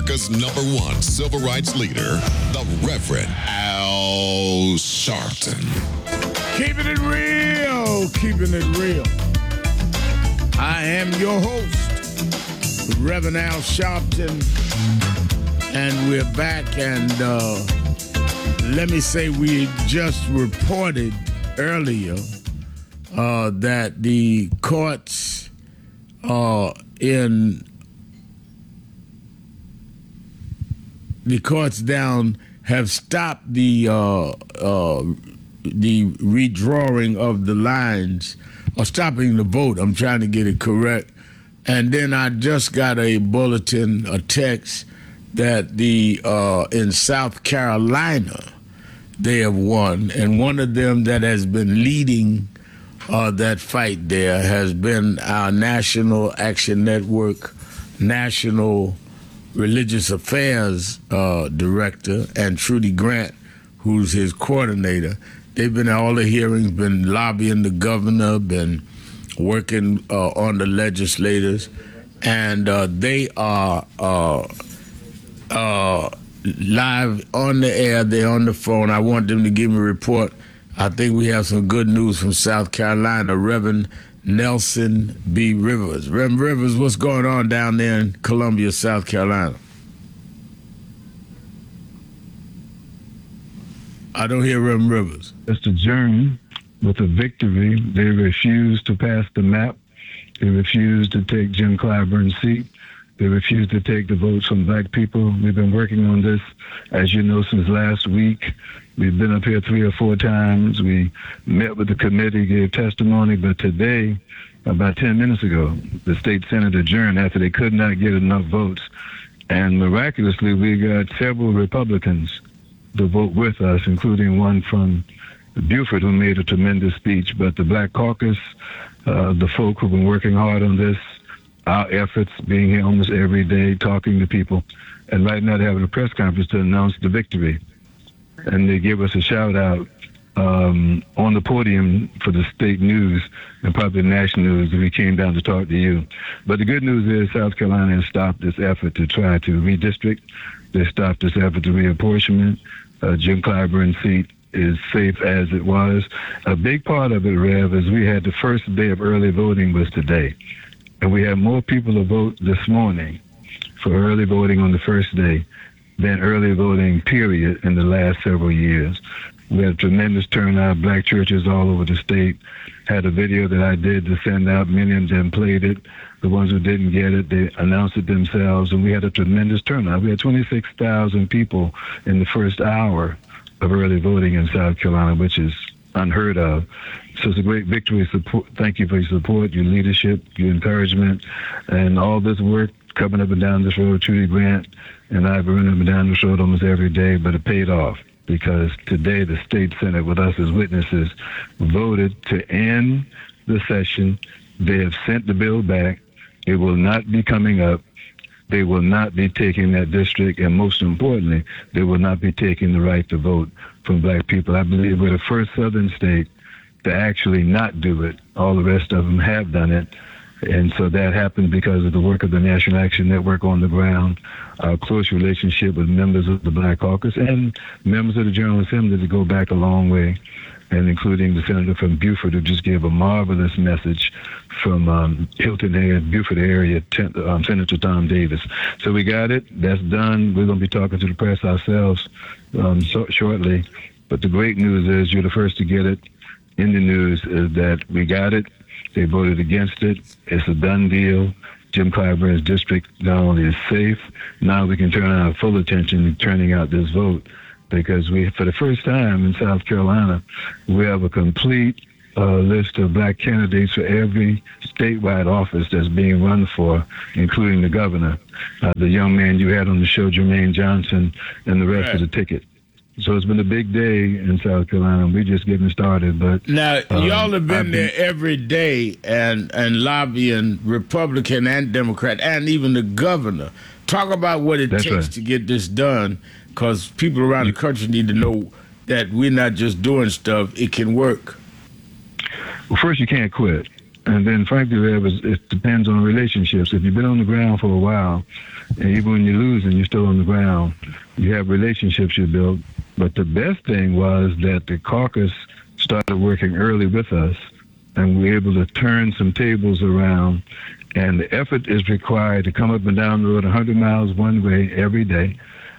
America's #1 civil rights leader, the Reverend Al Sharpton. Keeping it real, keeping it real. I am your host, Reverend Al Sharpton, and we're back. And let me say, we just reported earlier that the courts down have stopped the redrawing of the lines, or stopping the vote. I'm trying to get it correct. And then I just got a bulletin, a text, that in South Carolina they have won, and one of them that has been leading that fight there has been our National Action Network, National Religious Affairs Director, and Trudy Grant, who's his coordinator. They've been at all the hearings, been lobbying the governor, been working on the legislators, and they are live on the air. They're on the phone. I want them to give me a report. I think we have some good news from South Carolina. Reverend Nelson B. Rivers. Reverend Rivers, what's going on down there in Columbia, South Carolina? I don't hear Reverend Rivers. Just adjourned with a victory. They refused to pass the map. They refused to take Jim Clyburn's seat. They refused to take the votes from black people. We've been working on this, as you know, since last week. We've been up here 3 or 4 times. We met with the committee, gave testimony, but today, about 10 minutes ago, the state senate adjourned after they could not get enough votes. And miraculously, we got several Republicans to vote with us, including one from Buford, who made a tremendous speech. But the Black Caucus, the folk who've been working hard on this, our efforts, being here almost every day, talking to people, and right now they're having a press conference to announce the victory. And they give us a shout out on the podium for the state news and probably the national news. We came down to talk to you. But the good news is South Carolina has stopped this effort to try to redistrict. They stopped this effort to reapportionment. Jim Clyburn's seat is safe as it was. A big part of it, Rev, is we had the first day of early voting was today. And we had more people to vote this morning for early voting on the first day than early voting, period, in the last several years. We had a tremendous turnout. Black churches all over the state had a video that I did to send out. Many of them played it. The ones who didn't get it, they announced it themselves, and we had a tremendous turnout. We had 26,000 people in the first hour of early voting in South Carolina, which is unheard of. So it's a great victory. Thank you for your support, your leadership, your encouragement, and all this work coming up and down this road. Trudy Grant and I have been up and down this road almost every day, but it paid off because today the state senate, with us as witnesses, voted to end the session. They have sent the bill back. It will not be coming up. They will not be taking that district, and most importantly, they will not be taking the right to vote from black people. I believe we're the first southern state to actually not do it. All the rest of them have done it. And so that happened because of the work of the National Action Network on the ground, our close relationship with members of the Black Caucus and members of the General Assembly to go back a long way, and including the senator from Buford, who just gave a marvelous message from Hilton area, Buford area, Senator Tom Davis. So we got it. That's done. We're going to be talking to the press ourselves shortly. But the great news is you're the first to get it in the news, is that we got it. They voted against it. It's a done deal. Jim Clyburn's district not only is safe, now we can turn our full attention to turning out this vote, because we, for the first time in South Carolina, we have a complete list of black candidates for every statewide office that's being run for, including the governor, the young man you had on the show, Jermaine Johnson, and the rest of the ticket. So it's been a big day in South Carolina. We're just getting started. But now, y'all have been there every day and lobbying Republican and Democrat and even the governor. Talk about what it takes to get this done, because people around the country need to know that we're not just doing stuff. It can work. Well, first, you can't quit. And then, frankly, it depends on relationships. If you've been on the ground for a while, and even when you're losing, you're still on the ground, you have relationships you build. But the best thing was that the caucus started working early with us, and we were able to turn some tables around. And the effort is required to come up and down the road 100 miles one way every day,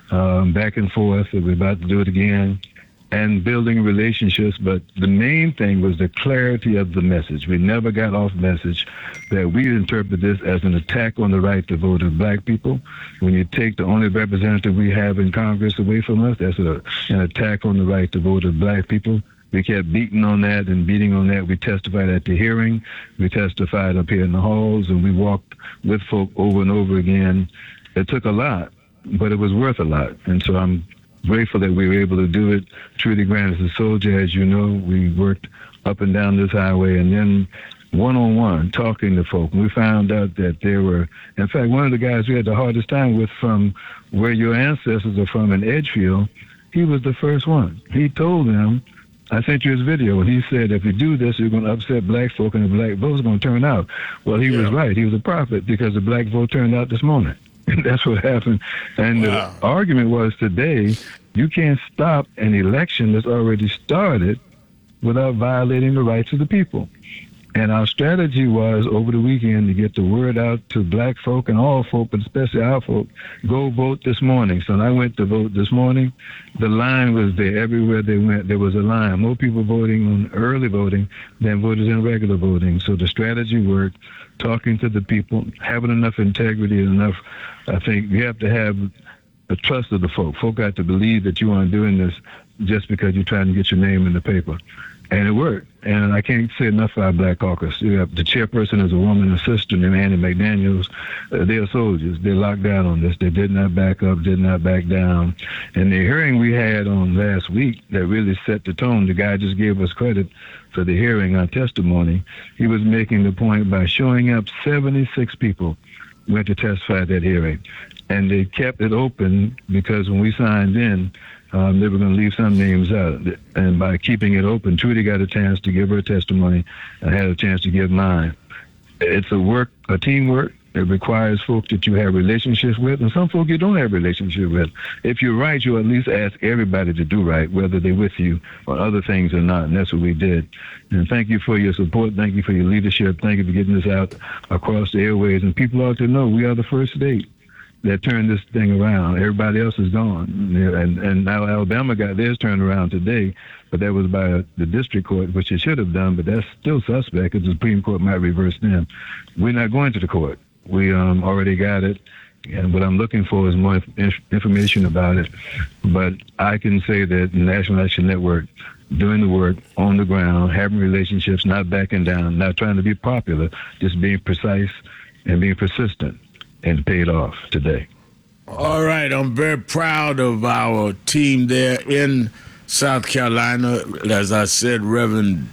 back and forth. We're about to do it again. And building relationships, but the main thing was the clarity of the message. We never got off message that we interpret this as an attack on the right to vote of black people. When you take the only representative we have in Congress away from us, that's an attack on the right to vote of black people. We kept beating on that and beating on that. We testified at the hearing. We testified up here in the halls, and we walked with folk over and over again. It took a lot, but it was worth a lot. And so I'm grateful that we were able to do it. Trudy Grant is a soldier, as you know. We worked up and down this highway, and then one-on-one, talking to folk. We found out that there were, in fact, one of the guys we had the hardest time with from where your ancestors are from in Edgefield, he was the first one. He told them, I sent you his video, and he said, if you do this, you're going to upset black folk, and the black vote's going to turn out. Well, he was right. He was a prophet, because the black vote turned out this morning. That's what happened. And the argument was today, you can't stop an election that's already started without violating the rights of the people. And our strategy was over the weekend to get the word out to black folk and all folk, but especially our folk, go vote this morning. So when I went to vote this morning, the line was there. Everywhere they went, there was a line. More people voting on early voting than voters in regular voting. So the strategy worked, talking to the people, having enough integrity, enough, I think you have to have the trust of the folk. Folk got to believe that you aren't doing this just because you're trying to get your name in the paper. And it worked. And I can't say enough for our Black Caucus. The chairperson is a woman, a sister named Annie McDaniels. They're soldiers. They're locked down on this. They did not back up, did not back down. And the hearing we had on last week that really set the tone, the guy just gave us credit for the hearing on testimony. He was making the point by showing up 76 people went to testify at that hearing. And they kept it open because when we signed in, they were going to leave some names out. And by keeping it open, Trudy got a chance to give her testimony. I had a chance to give mine. It's a teamwork. It requires folks that you have relationships with, and some folk you don't have relationships with. If you're right, you at least ask everybody to do right, whether they're with you on other things or not, and that's what we did. And thank you for your support. Thank you for your leadership. Thank you for getting this out across the airways. And people ought to know we are the first state that turned this thing around. Everybody else is gone. And now Alabama got theirs turned around today, but that was by the district court, which it should have done, but that's still suspect because the Supreme Court might reverse them. We're not going to the court. We already got it, and what I'm looking for is more information about it. But I can say that the National Election Network, doing the work on the ground, having relationships, not backing down, not trying to be popular, just being precise and being persistent, and paid off today. All right, I'm very proud of our team there in South Carolina. As I said, Reverend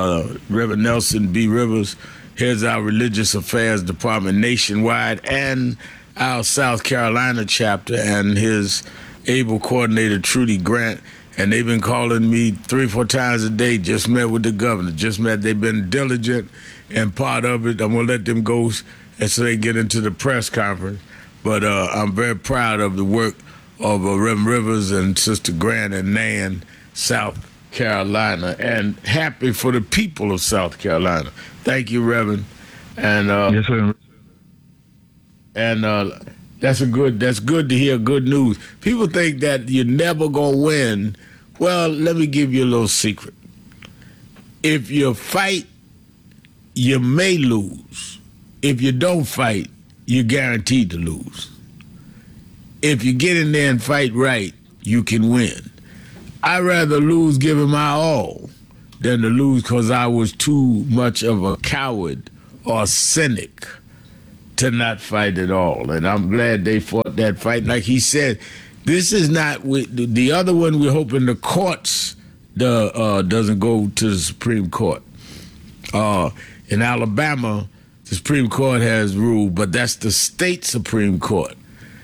Nelson B. Rivers heads our Religious Affairs Department nationwide and our South Carolina chapter, and his able coordinator, Trudy Grant. And they've been calling me 3-4 times a day. Just met with the governor. They've been diligent and part of it. I'm going to let them go and so they get into the press conference. But I'm very proud of the work of Reverend Rivers and Sister Grant and Nan, South Carolina, and happy for the people of South Carolina. Thank you, Reverend. And yes, sir. And that's good to hear good news. People think that you're never gonna win. Well, let me give you a little secret. If you fight, you may lose. If you don't fight, you're guaranteed to lose. If you get in there and fight right, you can win. I'd rather lose giving my all than to lose because I was too much of a coward or cynic to not fight at all. And I'm glad they fought that fight. Like he said, this is not the other one. We're hoping the courts doesn't go to the Supreme Court. In Alabama, the Supreme Court has ruled, but that's the state Supreme Court.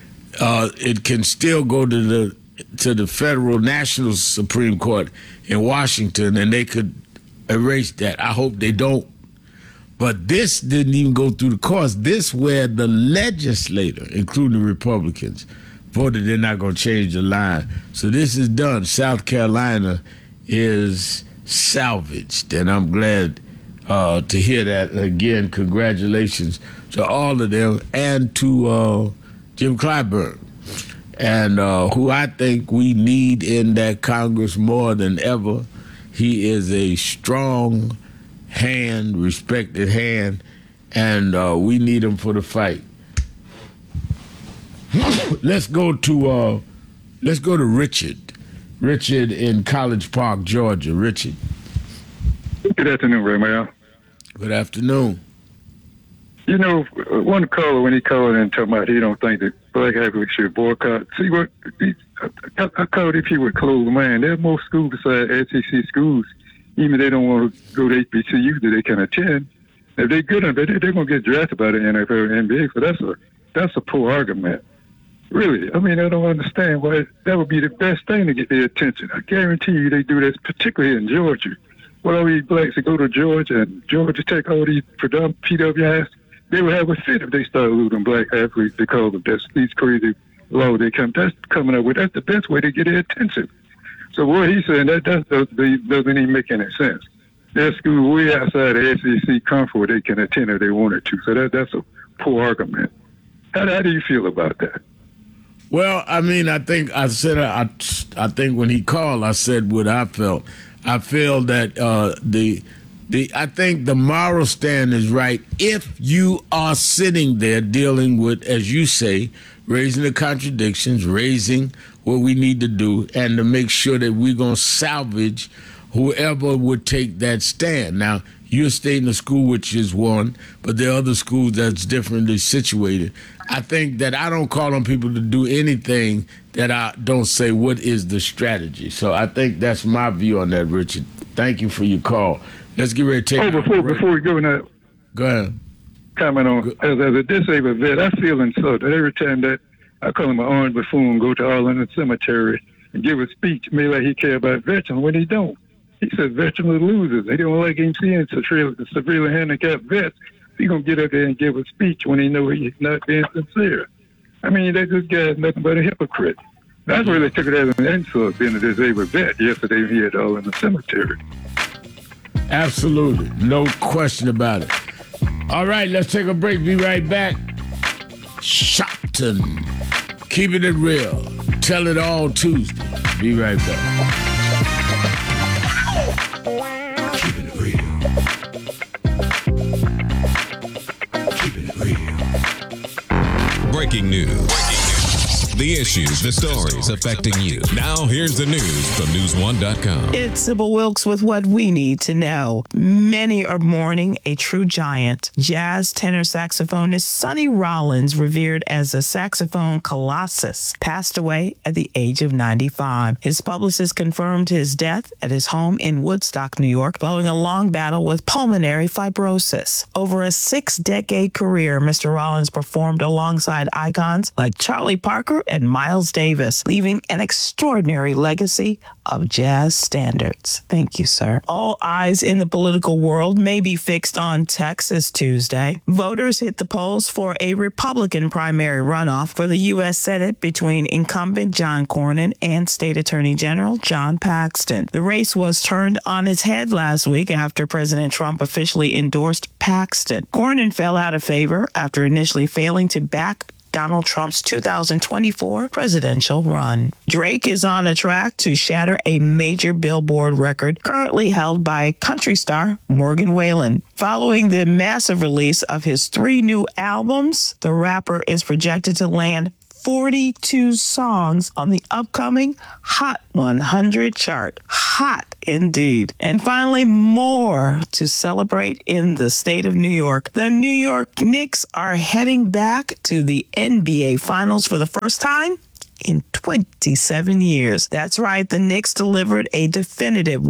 It can still go to the federal national Supreme Court in Washington, and they could erase that. I hope they don't. But this didn't even go through the courts. This where the legislator, including the Republicans, voted they're not going to change the line. So this is done. South Carolina is salvaged, and I'm glad to hear that. Again, congratulations to all of them and to Jim Clyburn, and who I think we need in that Congress more than ever. He is a strong hand, respected hand, and we need him for the fight. Let's go to Richard. Richard in College Park, Georgia. Richard. Good afternoon, Ray Mail. Good afternoon. You know, one caller, when he called in talking about he don't think that black athletes should boycott. See what I called if he would close the mind. There are more schools besides SEC schools, even if they don't want to go to HBCU, that they can attend. If they're good enough, they're going to get drafted by the NFL and NBA. So that's a poor argument. Really, I mean, I don't understand why that would be the best thing to get their attention. I guarantee you they do this, particularly in Georgia. Well, all these blacks that go to Georgia and Georgia Tech, all these PWIs, they would have a fit if they started losing black athletes because of these crazy laws that's coming up with. That's the best way to get their attention. So what he's saying, that doesn't even make any sense. There's schools way outside the SEC conference where they can attend if they wanted to. So that's a poor argument. How do you feel about that? Well, I mean, I think when he called, I said what I felt. I feel that I think the moral stand is right if you are sitting there dealing with, as you say, raising the contradictions, raising what we need to do, and to make sure that we're going to salvage whoever would take that stand. Now, you're stating a school which is one, but there are other schools that's differently situated. I think that I don't call on people to do anything that I don't say what is the strategy. So I think that's my view on that, Richard. Thank you for your call. Let's get ready to take before we go now. Go ahead. Comment on, as a disabled vet, I feel insulted every time that I call him an orange buffoon, go to Arlington Cemetery and give a speech, maybe like he care about veterans when he don't. He says veterans are losers. They don't like him seeing severely handicapped vets. He's going to get up there and give a speech when he know he's not being sincere. I mean, that this guy is nothing but a hypocrite. That's where they took it as an insult, being a disabled vet yesterday here at Arlington Cemetery. Absolutely. No question about it. All right, let's take a break. Be right back. Shopton. Keeping it real. Tell it all Tuesday. Be right back. Keeping it real. Keeping it real. Breaking news. The issues, the stories affecting you. Now, here's the news from News1.com. It's Sybil Wilkes with what we need to know. Many are mourning a true giant. Jazz tenor saxophonist Sonny Rollins, revered as a saxophone colossus, passed away at the age of 95. His publicist confirmed his death at his home in Woodstock, New York, following a long battle with pulmonary fibrosis. Over a 6-decade career, Mr. Rollins performed alongside icons like Charlie Parker and Miles Davis, leaving an extraordinary legacy of jazz standards. Thank you, sir. All eyes in the political world may be fixed on Texas Tuesday. Voters hit the polls for a Republican primary runoff for the U.S. Senate between incumbent John Cornyn and State Attorney General John Paxton. The race was turned on its head last week after President Trump officially endorsed Paxton. Cornyn fell out of favor after initially failing to back Donald Trump's 2024 presidential run. Drake is on a track to shatter a major Billboard record currently held by country star Morgan Wallen. Following the massive release of his 3 new albums, the rapper is projected to land 42 songs on the upcoming Hot 100 chart. Hot indeed. And finally, more to celebrate in the state of New York. The New York Knicks are heading back to the NBA Finals for the first time in 27 years. That's right, the Knicks delivered a definitive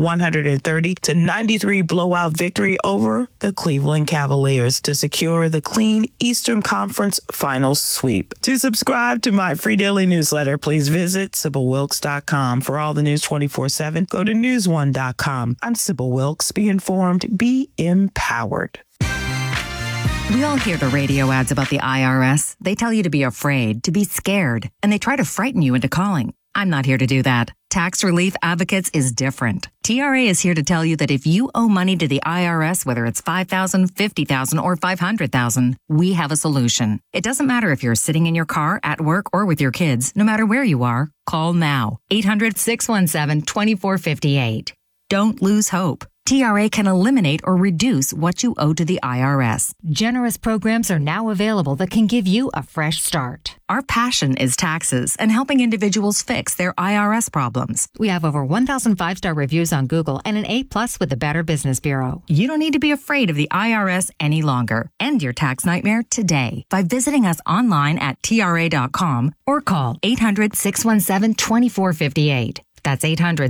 130-93 blowout victory over the Cleveland Cavaliers to secure the clean Eastern Conference Finals sweep. To subscribe to my free daily newsletter, please visit SybilWilkes.com. For all the news 24/7, go to News1.com. I'm Sybil Wilkes. Be informed, be empowered. We all hear the radio ads about the IRS. They tell you to be afraid, to be scared, and they try to frighten you into calling. I'm not here to do that. Tax Relief Advocates is different. TRA is here to tell you that if you owe money to the IRS, whether it's $5,000, $50,000, or $500,000, we have a solution. It doesn't matter if you're sitting in your car, at work, or with your kids. No matter where you are, call now. 800-617-2458. Don't lose hope. TRA can eliminate or reduce what you owe to the IRS. Generous programs are now available that can give you a fresh start. Our passion is taxes and helping individuals fix their IRS problems. We have over 1,000 5-star reviews on Google and an A+ with the Better Business Bureau. You don't need to be afraid of the IRS any longer. End your tax nightmare today by visiting us online at TRA.com or call 800-617-2458. That's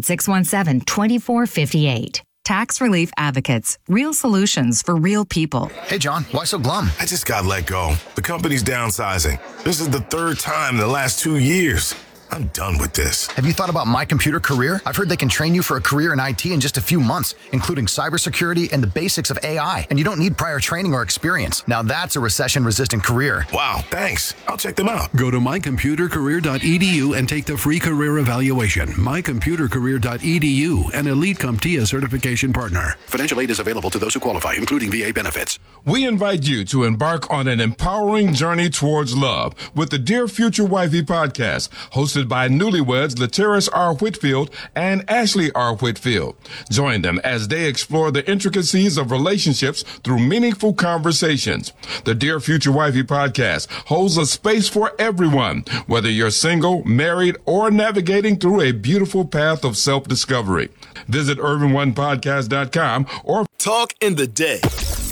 800-617-2458. Tax Relief Advocates. Real solutions for real people. Hey, John, why so glum? I just got let go. The company's downsizing. This is the third time in the last 2 years. I'm done with this. Have you thought about My Computer Career? I've heard they can train you for a career in IT in just a few months, including cybersecurity and the basics of AI. And you don't need prior training or experience. Now that's a recession-resistant career. Wow, thanks. I'll check them out. Go to mycomputercareer.edu and take the free career evaluation. Mycomputercareer.edu, an Elite CompTIA certification partner. Financial aid is available to those who qualify, including VA benefits. We invite you to embark on an empowering journey towards love with the Dear Future Wifey podcast, hosted by newlyweds Lateris R. Whitfield and Ashley R. Whitfield. Join them as they explore the intricacies of relationships through meaningful conversations. The Dear Future Wifey podcast holds a space for everyone, whether you're single, married, or navigating through a beautiful path of self-discovery. Visit urbanonepodcast.com or Talk in the Day.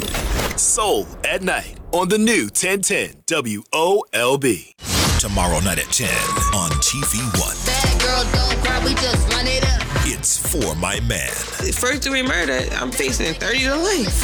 Soul at Night on the new 1010 WOLB. Tomorrow night at 10 on TV1. Bad girl, don't cry, we just run it up. It's For My Man. First-degree murder, I'm facing 30 to life.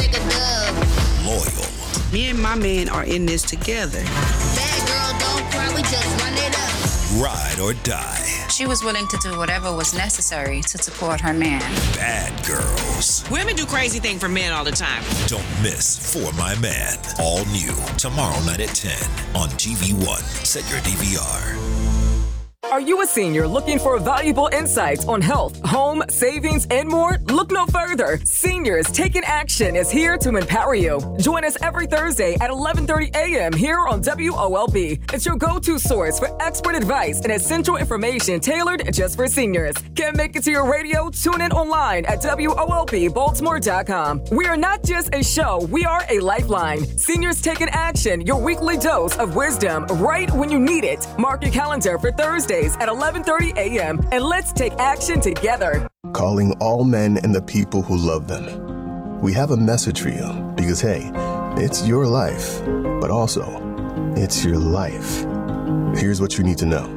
Loyal. Me and my man are in this together. Bad girl, don't cry, we just run it up. Ride or die. She was willing to do whatever was necessary to support her man. Bad girls. Women do crazy things for men all the time. Don't miss For My Man. All new tomorrow night at 10 on TV1. Set your DVR. Are you a senior looking for valuable insights on health, home, savings, and more? Look no further. Seniors Taking Action is here to empower you. Join us every Thursday at 11:30 a.m. here on WOLB. It's your go-to source for expert advice and essential information tailored just for seniors. Can't make it to your radio? Tune in online at WOLBbaltimore.com. We are not just a show, we are a lifeline. Seniors Taking Action, your weekly dose of wisdom right when you need it. Mark your calendar for Thursday at 11:30 a.m. and let's take action together. Calling all men and the people who love them. We have a message for you because, hey, it's your life, but also it's your life. Here's what you need to know.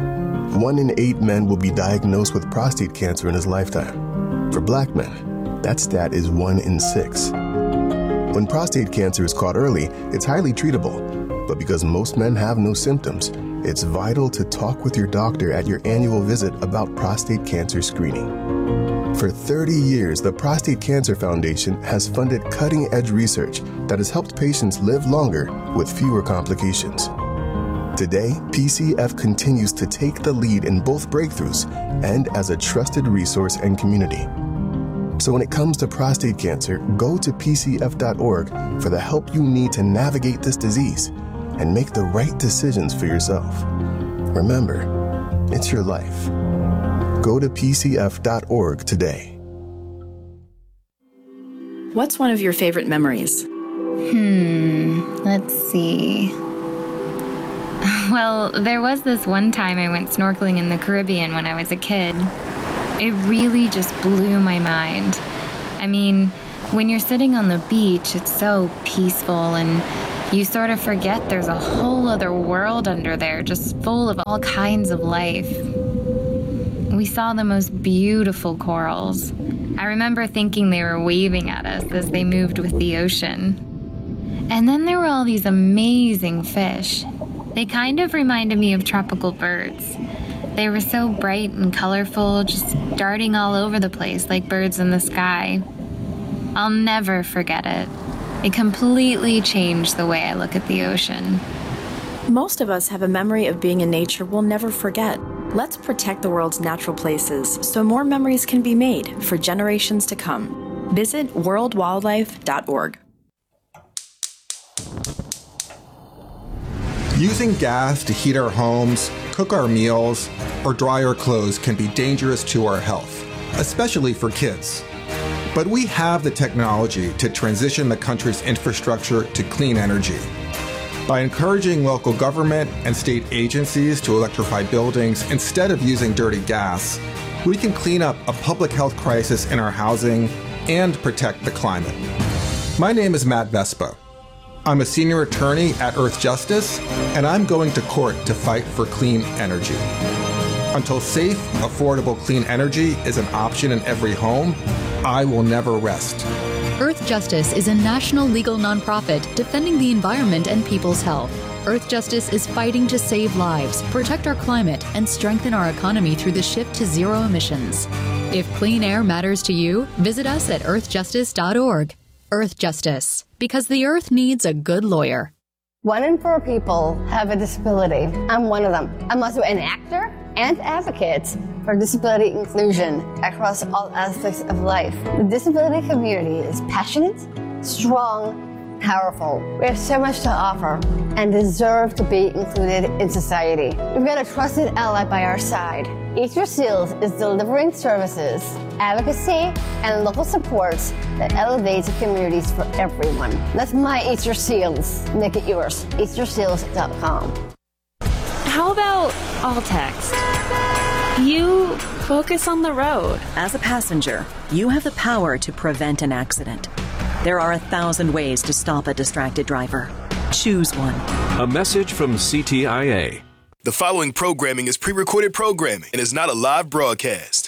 1 in 8 men will be diagnosed with prostate cancer in his lifetime. For black men, that stat is 1 in 6. When prostate cancer is caught early, it's highly treatable. But because most men have no symptoms, it's vital to talk with your doctor at your annual visit about prostate cancer screening. For 30 years, the Prostate Cancer Foundation has funded cutting-edge research that has helped patients live longer with fewer complications. Today, PCF continues to take the lead in both breakthroughs and as a trusted resource and community. So when it comes to prostate cancer, go to pcf.org for the help you need to navigate this disease and make the right decisions for yourself. Remember, it's your life. Go to pcf.org today. What's one of your favorite memories? Let's see. Well, there was this one time I went snorkeling in the Caribbean when I was a kid. It really just blew my mind. I mean, when you're sitting on the beach, it's so peaceful and you sort of forget there's a whole other world under there, just full of all kinds of life. We saw the most beautiful corals. I remember thinking they were waving at us as they moved with the ocean. And then there were all these amazing fish. They kind of reminded me of tropical birds. They were so bright and colorful, just darting all over the place like birds in the sky. I'll never forget it. It completely changed the way I look at the ocean. Most of us have a memory of being in nature we'll never forget. Let's protect the world's natural places so more memories can be made for generations to come. Visit worldwildlife.org. Using gas to heat our homes, cook our meals, or dry our clothes can be dangerous to our health, especially for kids. But we have the technology to transition the country's infrastructure to clean energy. By encouraging local government and state agencies to electrify buildings instead of using dirty gas, we can clean up a public health crisis in our housing and protect the climate. My name is Matt Vespa. I'm a senior attorney at Earth Justice, and I'm going to court to fight for clean energy. Until safe, affordable clean energy is an option in every home, I will never rest. Earth Justice is a national legal nonprofit defending the environment and people's health. Earth Justice is fighting to save lives, protect our climate, and strengthen our economy through the shift to zero emissions. If clean air matters to you, visit us at earthjustice.org. Earth Justice, because the earth needs a good lawyer. 1 in 4 people have a disability. I'm one of them. I'm also an actor and advocate for disability inclusion across all aspects of life. The disability community is passionate, strong, powerful. We have so much to offer and deserve to be included in society. We've got a trusted ally by our side. Eat Your Seals is delivering services, advocacy, and local supports that elevates communities for everyone. Let my Eat Your Seals make it yours. EatYourSeals.com. How about all text? You focus on the road. As a passenger, you have the power to prevent an accident. There are 1,000 ways to stop a distracted driver. Choose one. A message from CTIA. The following programming is pre-recorded programming and is not a live broadcast.